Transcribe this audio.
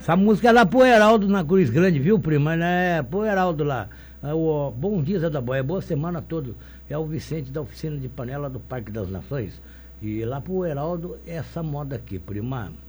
Essa música é lá pro Heraldo na Cruz Grande, viu, prima? É pro Heraldo lá. Bom dia, Zé da Boia. Boa semana a todos. É o Vicente da Oficina de Panela do Parque das Nações. E lá pro Heraldo, essa moda aqui, prima.